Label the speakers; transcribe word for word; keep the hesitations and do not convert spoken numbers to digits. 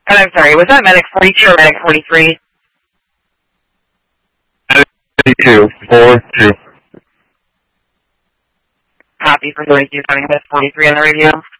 Speaker 1: And I'm sorry, was that Medic forty-two or Medic forty-three?
Speaker 2: forty-two. four two.
Speaker 1: Copy for forty-two, coming with forty-three on the radio.